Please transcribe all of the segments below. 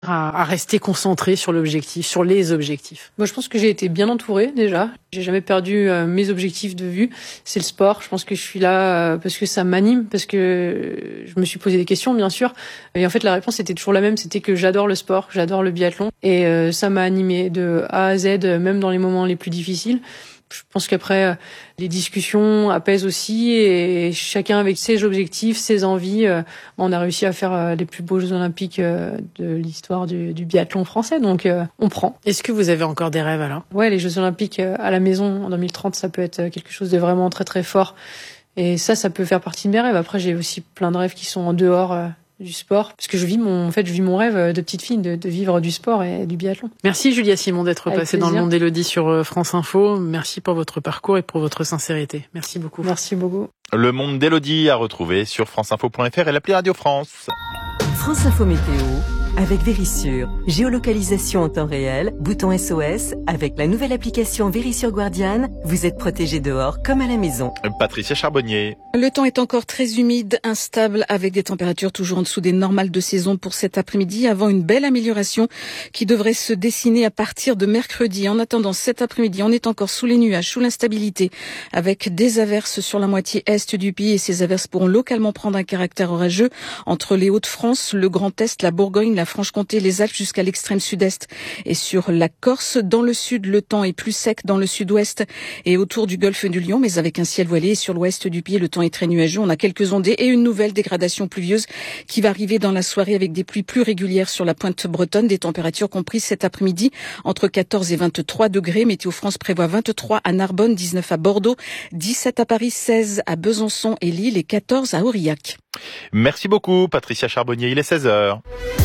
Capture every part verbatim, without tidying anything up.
à, à rester concentré sur l'objectif, sur les objectifs. Moi, je pense que j'ai été bien entourée déjà. J'ai jamais perdu euh, mes objectifs de vue. C'est le sport. Je pense que je suis là euh, parce que ça m'anime, parce que je me suis posé des questions, bien sûr. Et en fait, la réponse était toujours la même. C'était que j'adore le sport, j'adore le biathlon, et euh, ça m'a animée de A à Z, même dans les moments les plus difficiles. Je pense qu'après, les discussions apaisent aussi, et chacun avec ses objectifs, ses envies, euh, on a réussi à faire les plus beaux Jeux Olympiques euh, de l'histoire du, du biathlon français. Donc, euh, on prend. Est-ce que vous avez encore des rêves alors ? Ouais, les Jeux Olympiques euh, à la maison en deux mille trente, ça peut être quelque chose de vraiment très très fort. Et ça, ça peut faire partie de mes rêves. Après, j'ai aussi plein de rêves qui sont en dehors euh, du sport, parce que je vis mon, en fait, je vis mon rêve de petite fille, de, de vivre du sport et du biathlon. Merci Julia Simon d'être Avec passée plaisir. dans le Monde d'Élodie sur France Info. Merci pour votre parcours et pour votre sincérité. Merci beaucoup. Merci beaucoup. Le Monde d'Élodie à retrouver sur franceinfo point f r et l'appli Radio France. France Info Météo avec Vérissure. Géolocalisation en temps réel, bouton S O S. Avec la nouvelle application Vérissure Guardian, vous êtes protégé dehors comme à la maison. Patricia Charbonnier. Le temps est encore très humide, instable, avec des températures toujours en dessous des normales de saison pour cet après-midi, avant une belle amélioration qui devrait se dessiner à partir de mercredi. En attendant cet après-midi, on est encore sous les nuages, sous l'instabilité, avec des averses sur la moitié est du pays, et ces averses pourront localement prendre un caractère orageux entre les Hauts-de-France, le Grand Est, la Bourgogne, la Franche-Comté, les Alpes jusqu'à l'extrême sud-est et sur la Corse. Dans le sud, le temps est plus sec dans le sud-ouest et autour du golfe du Lion, mais avec un ciel voilé. Et sur l'ouest du pays, le temps est très nuageux. On a quelques ondées et une nouvelle dégradation pluvieuse qui va arriver dans la soirée avec des pluies plus régulières sur la pointe bretonne. Des températures comprises cet après-midi entre quatorze et vingt-trois degrés. Météo France prévoit vingt-trois à Narbonne, dix-neuf à Bordeaux, dix-sept à Paris, seize à Besançon et Lille et quatorze à Aurillac. Merci beaucoup Patricia Charbonnier, il est seize heures.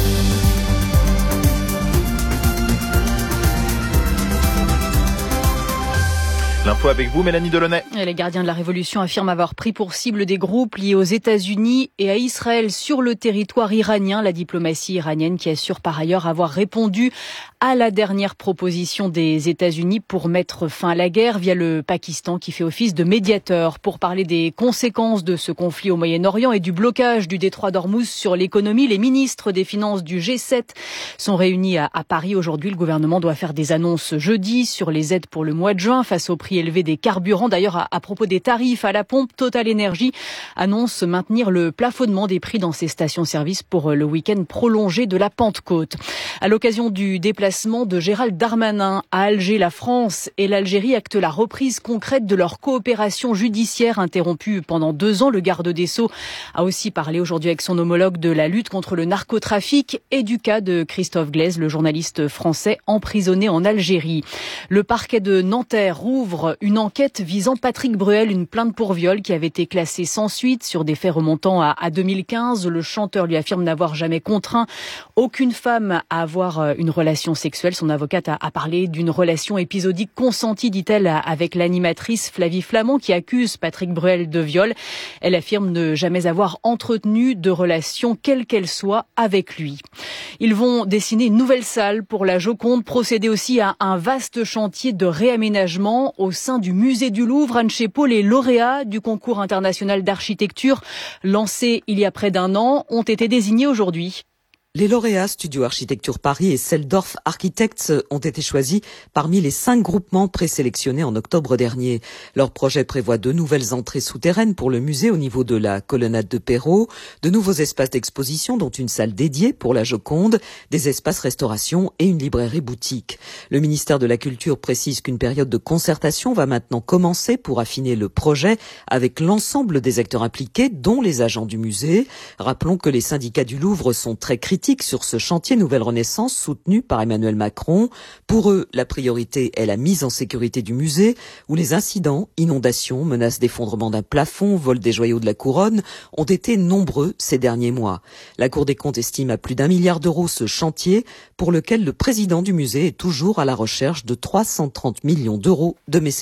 L'info avec vous, Mélanie Delaunay. Et les gardiens de la Révolution affirment avoir pris pour cible des groupes liés aux États-Unis et à Israël sur le territoire iranien. La diplomatie iranienne qui assure par ailleurs avoir répondu à la dernière proposition des États-Unis pour mettre fin à la guerre via le Pakistan qui fait office de médiateur. Pour parler des conséquences de ce conflit au Moyen-Orient et du blocage du détroit d'Ormuz sur l'économie, les ministres des Finances du G sept sont réunis à, à Paris. Aujourd'hui, le gouvernement doit faire des annonces jeudi sur les aides pour le mois de juin face au prix élevé des carburants. D'ailleurs, à, à propos des tarifs à la pompe, Total Energy annonce maintenir le plafonnement des prix dans ses stations-service pour le week-end prolongé de la Pentecôte. À l'occasion du déplacement de Gérald Darmanin à Alger, la France et l'Algérie actent la reprise concrète de leur coopération judiciaire interrompue pendant deux ans. Le garde des Sceaux a aussi parlé aujourd'hui avec son homologue de la lutte contre le narcotrafic et du cas de Christophe Glaise, le journaliste français emprisonné en Algérie. Le parquet de Nanterre rouvre une enquête visant Patrick Bruel, une plainte pour viol qui avait été classée sans suite sur des faits remontant à, à deux mille quinze. Le chanteur lui affirme n'avoir jamais contraint aucune femme à avoir une relation sexuelle. Son avocate a, a parlé d'une relation épisodique consentie, dit-elle, avec l'animatrice Flavie Flamand qui accuse Patrick Bruel de viol. Elle affirme ne jamais avoir entretenu de relation, quelle qu'elle soit, avec lui. Ils vont dessiner une nouvelle salle pour la Joconde, procéder aussi à un vaste chantier de réaménagement au sein du musée du Louvre. Anne Chepot, les lauréats du concours international d'architecture lancé il y a près d'un an ont été désignés aujourd'hui. Les lauréats Studio Architecture Paris et Seldorf Architects ont été choisis parmi les cinq groupements présélectionnés en octobre dernier. Leur projet prévoit deux nouvelles entrées souterraines pour le musée au niveau de la colonnade de Perrault, de nouveaux espaces d'exposition dont une salle dédiée pour la Joconde, des espaces restauration et une librairie boutique. Le ministère de la Culture précise qu'une période de concertation va maintenant commencer pour affiner le projet avec l'ensemble des acteurs impliqués, dont les agents du musée. Rappelons que les syndicats du Louvre sont très critiques sur ce chantier Nouvelle Renaissance soutenu par Emmanuel Macron. Pour eux, la priorité est la mise en sécurité du musée, où les incidents, inondations, menaces d'effondrement d'un plafond, vol des joyaux de la couronne, ont été nombreux ces derniers mois. La Cour des comptes estime à plus d'un milliard d'euros ce chantier, pour lequel le président du musée est toujours à la recherche de trois cent trente millions d'euros de mécénat.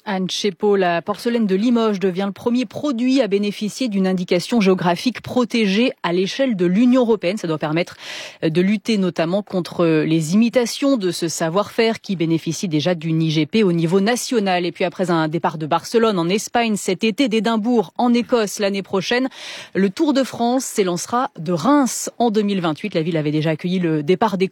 Anne Chepot, la porcelaine de Limoges devient le premier produit à bénéficier d'une indication géographique protégée à l'échelle de l'Union européenne. Ça doit permettre de lutter notamment contre les imitations de ce savoir-faire qui bénéficie déjà d'une I G P au niveau national. Et puis après un départ de Barcelone en Espagne cet été, d'Édimbourg en Écosse l'année prochaine, le Tour de France s'élancera de Reims en deux mille vingt-huit. La ville avait déjà accueilli le départ des